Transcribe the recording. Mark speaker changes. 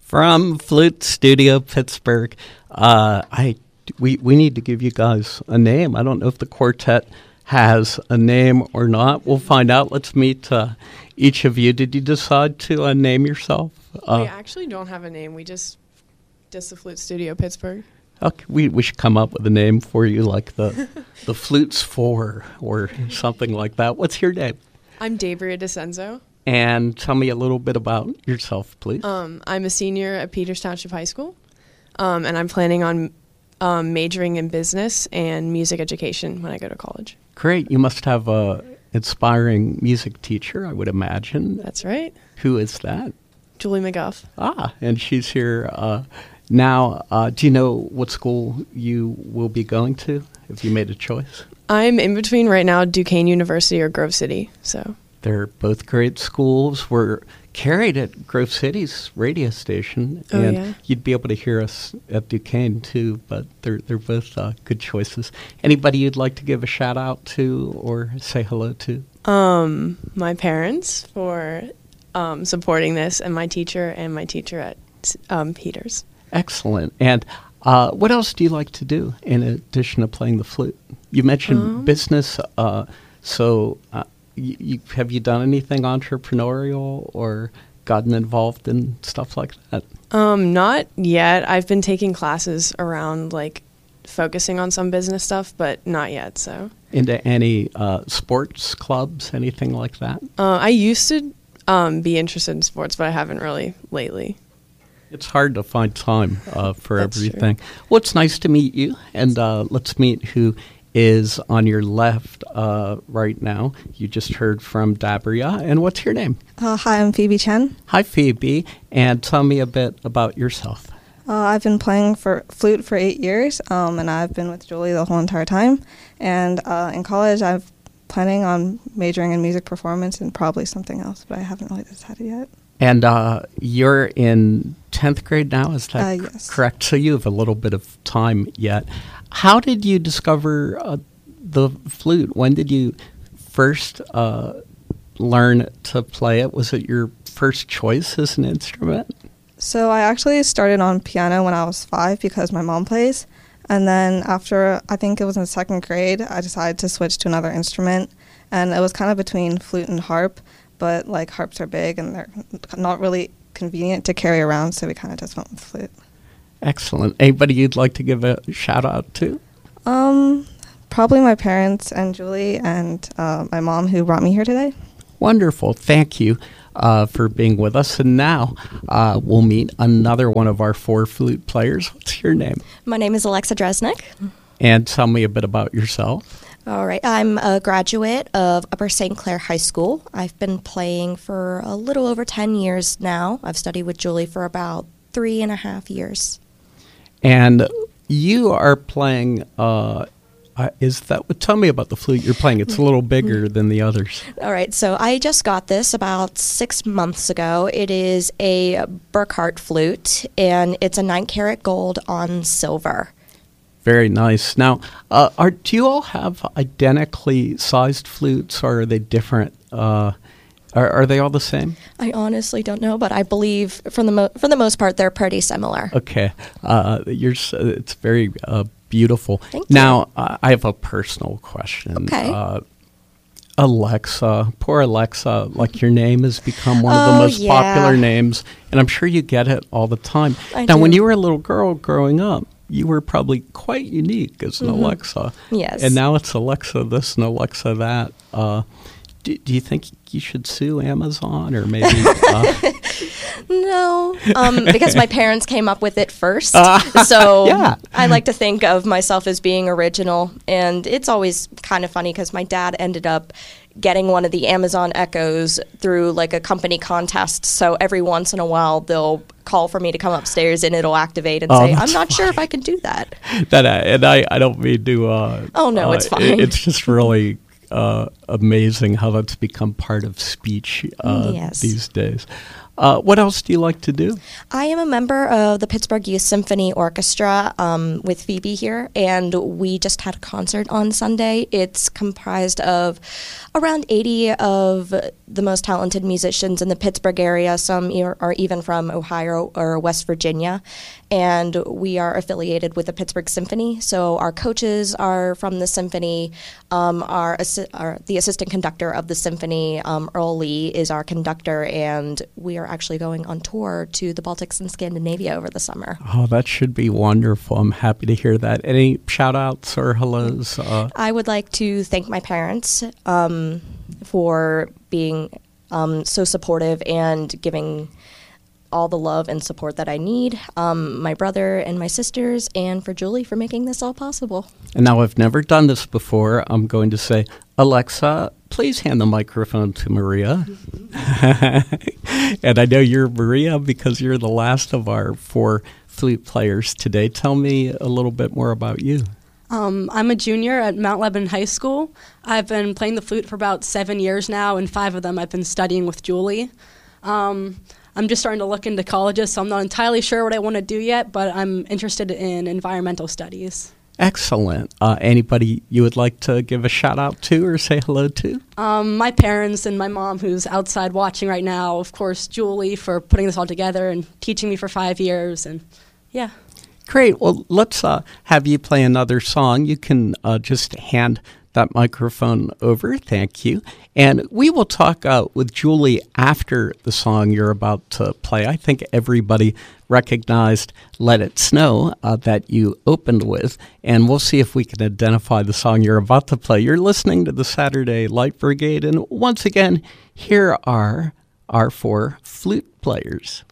Speaker 1: From Flute Studio Pittsburgh. We need to give you guys a name. I don't know if the quartet has a name or not. We'll find out. Let's meet each of you. Did you decide to name yourself?
Speaker 2: We actually don't have a name. We just the Flute Studio Pittsburgh.
Speaker 1: Okay, we should come up with a name for you, like the Flutes 4 or something like that. What's your name?
Speaker 2: I'm Dabria DeCenzo.
Speaker 1: And tell me a little bit about yourself, please.
Speaker 2: I'm a senior at Peters Township High School, and I'm planning on majoring in business and music education when I go to college.
Speaker 1: Great. You must have an inspiring music teacher, I would imagine.
Speaker 2: That's right.
Speaker 1: Who is that?
Speaker 2: Julie McGuff.
Speaker 1: And she's here now. Do you know what school you will be going to if you made a choice?
Speaker 2: I'm in between right now, Duquesne University or Grove City, so...
Speaker 1: They're both great schools. We're carried at Grove City's radio station, and you'd be able to hear us at Duquesne too. But they're both good choices. Anybody you'd like to give a shout out to or say hello to?
Speaker 2: My parents for supporting this, and my teacher at Peters.
Speaker 1: Excellent. And what else do you like to do in addition to playing the flute? You mentioned business, so. Have you done anything entrepreneurial or gotten involved in stuff like that?
Speaker 2: Not yet. I've been taking classes around, like, focusing on some business stuff, but not yet, so.
Speaker 1: Into any sports clubs, anything like that?
Speaker 2: I used to be interested in sports, but I haven't really lately.
Speaker 1: It's hard to find time for
Speaker 2: That's
Speaker 1: everything.
Speaker 2: True.
Speaker 1: Well, it's nice to meet you, and let's meet who is on your left right now. You just heard from Dabria. And what's your name?
Speaker 3: Hi, I'm Phoebe Chen.
Speaker 1: Hi, Phoebe. And tell me a bit about yourself.
Speaker 3: I've been playing for flute for 8 years, and I've been with Julie the whole entire time. And in college, I'm planning on majoring in music performance and probably something else, but I haven't really decided yet.
Speaker 1: And you're in 10th grade now, is that
Speaker 3: yes.
Speaker 1: correct? So you have a little bit of time yet. How did you discover the flute? When did you first learn to play it? Was it your first choice as an instrument?
Speaker 3: So I actually started on piano when I was 5 because my mom plays. And then after, I think it was in 2nd grade, I decided to switch to another instrument. And it was kind of between flute and harp. But, like, harps are big and they're not really convenient to carry around, so we kind of just went with flute.
Speaker 1: Excellent. Anybody you'd like to give a shout-out to?
Speaker 3: Probably my parents and Julie and my mom who brought me here today.
Speaker 1: Wonderful. Thank you for being with us. And now we'll meet another one of our 4 flute players. What's your name?
Speaker 4: My name is Alexa Dresnick.
Speaker 1: And tell me a bit about yourself.
Speaker 4: All right. I'm a graduate of Upper St. Clair High School. I've been playing for a little over 10 years now. I've studied with Julie for about 3.5 years.
Speaker 1: And you are playing, tell me about the flute you're playing. It's a little bigger than the others.
Speaker 4: All right. So I just got this about 6 months ago. It is a Burkhart flute, and it's a 9-karat gold on silver.
Speaker 1: Very nice. Now, do you all have identically sized flutes, or are they different? Are they all the same?
Speaker 4: I honestly don't know, but I believe for the most part they're pretty similar.
Speaker 1: Okay, it's very beautiful.
Speaker 4: Thank you.
Speaker 1: Now, I have a personal question.
Speaker 4: Okay.
Speaker 1: Alexa, poor Alexa, like your name has become one of the most popular names, and I'm sure you get it all the time.
Speaker 4: I
Speaker 1: now,
Speaker 4: do.
Speaker 1: when you were a little girl growing up, you were probably quite unique as an Alexa.
Speaker 4: Yes.
Speaker 1: And now it's Alexa this and Alexa that. Do you think you should sue Amazon or maybe?
Speaker 4: No, because my parents came up with it first. So
Speaker 1: yeah.
Speaker 4: I like to think of myself as being original. And it's always kind of funny because my dad ended up getting one of the Amazon Echoes through like a company contest. So every once in a while they'll call for me to come upstairs and it'll activate and say, I'm not sure if I can do that.
Speaker 1: And I don't mean to.
Speaker 4: Oh, no, it's fine.
Speaker 1: It's just really amazing how that's become part of speech
Speaker 4: yes.
Speaker 1: these days. What else do you like to do?
Speaker 4: I am a member of the Pittsburgh Youth Symphony Orchestra with Phoebe here, and we just had a concert on Sunday. It's comprised of around 80 of the most talented musicians in the Pittsburgh area. Some are even from Ohio or West Virginia, and we are affiliated with the Pittsburgh Symphony. So our coaches are from the symphony. The assistant conductor of the symphony, Earl Lee, is our conductor, and we are actually going on tour to the Baltics and Scandinavia over the summer.
Speaker 1: Oh, that should be wonderful. I'm happy to hear that. Any shout-outs or hellos?
Speaker 4: I would like to thank my parents for being so supportive and giving all the love and support that I need, my brother and my sisters, and for Julie for making this all possible.
Speaker 1: And now I've never done this before. I'm going to say, Alexa, please hand the microphone to Maria. And I know you're Maria because you're the last of our 4 flute players today. Tell me a little bit more about you.
Speaker 5: I'm a junior at Mount Lebanon High School. I've been playing the flute for about 7 years now, and 5 of them I've been studying with Julie. I'm just starting to look into colleges, so I'm not entirely sure what I want to do yet, but I'm interested in environmental studies.
Speaker 1: Excellent. Anybody you would like to give a shout out to or say hello to?
Speaker 5: My parents and my mom, who's outside watching right now. Of course, Julie for putting this all together and teaching me for 5 years, and yeah.
Speaker 1: Great. Well, let's have you play another song. You can just hand that microphone over. Thank you. And we will talk with Julie after the song you're about to play. I think everybody recognized Let It Snow that you opened with, and we'll see if we can identify the song you're about to play. You're listening to the Saturday Light Brigade, and once again, here are our 4 flute players.